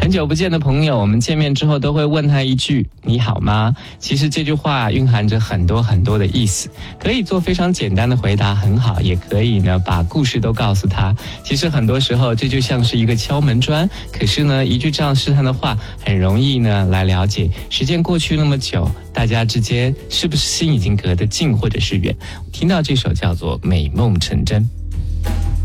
很久不见的朋友，我们见面之后都会问他一句你好吗？其实这句话蕴含着很多很多的意思，可以做非常简单的回答很好，也可以呢把故事都告诉他。其实很多时候这就像是一个敲门砖，可是呢一句这样试探的话很容易呢来了解时间过去那么久，大家之间是不是心已经隔得近或者是远。听到这首叫做美梦成真。